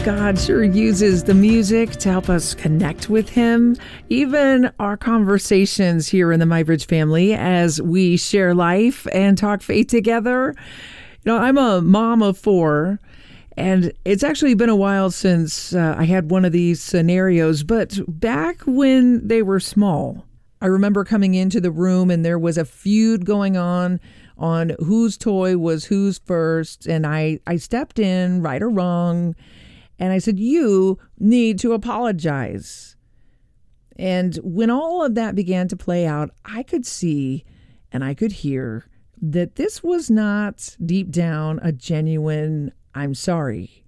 God sure uses the music to help us connect with Him. Even our conversations here in the MyBridge family as we share life and talk faith together. You know, I'm a mom of 4, and it's actually been a while since I had one of these scenarios, but back when they were small, I remember coming into the room and there was a feud going on whose toy was whose first, and I stepped in, right or wrong, and I said, you need to apologize. And when all of that began to play out, I could see and I could hear that this was not deep down a genuine, I'm sorry.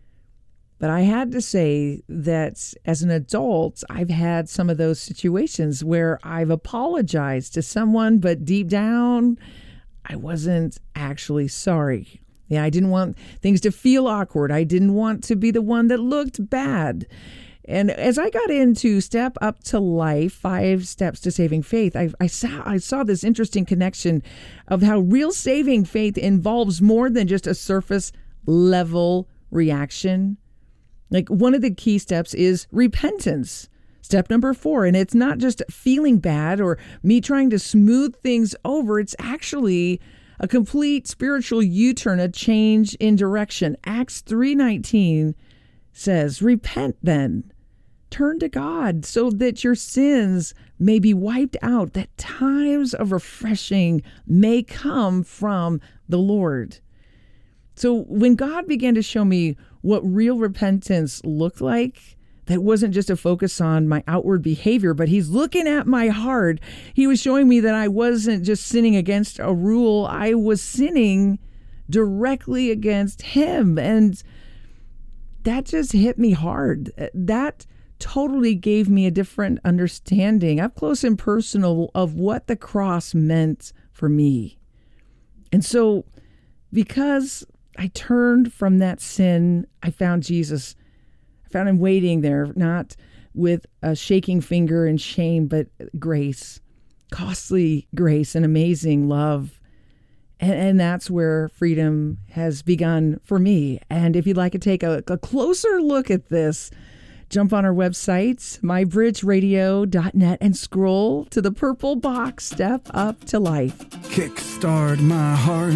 But I had to say that as an adult, I've had some of those situations where I've apologized to someone, but deep down, I wasn't actually sorry. Yeah, I didn't want things to feel awkward. I didn't want to be the one that looked bad. And as I got into Step Up to Life, 5 Steps to Saving Faith, I saw this interesting connection of how real saving faith involves more than just a surface level reaction. Like, one of the key steps is repentance. Step number 4, and it's not just feeling bad or me trying to smooth things over. It's actually a complete spiritual U-turn, a change in direction. Acts 3:19 says, repent then, turn to God so that your sins may be wiped out, that times of refreshing may come from the Lord. So when God began to show me what real repentance looked like, that wasn't just a focus on my outward behavior, but He's looking at my heart. He was showing me that I wasn't just sinning against a rule. I was sinning directly against Him. And that just hit me hard. That totally gave me a different understanding, up close and personal, of what the cross meant for me. And so because I turned from that sin, I found Jesus. I found Him waiting there, not with a shaking finger and shame, but grace, costly grace and amazing love. And that's where freedom has begun for me. And if you'd like to take a closer look at this, jump on our website, mybridgeradio.net, and scroll to the purple box, Step Up to Life. Kickstart my heart.